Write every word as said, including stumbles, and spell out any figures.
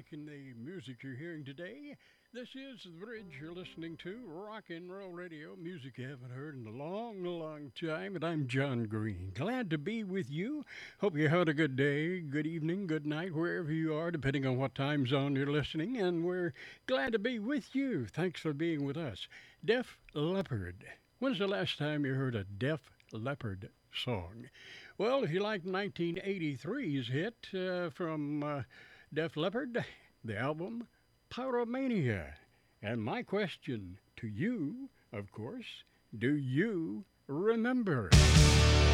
liking the music you're hearing today, this is The Bridge you're listening to, rock and roll radio, music you haven't heard in a long, long time. And I'm John Green. Glad to be with you. Hope you had a good day, good evening, good night, wherever you are, depending on what time zone you're listening. And we're glad to be with you. Thanks for being with us. Def Leppard. When's the last time you heard a Def Leppard song? Well, if you like nineteen eighty-three's hit uh, from uh, Def Leppard, the album Pyromania. And my question to you, of course, do you remember?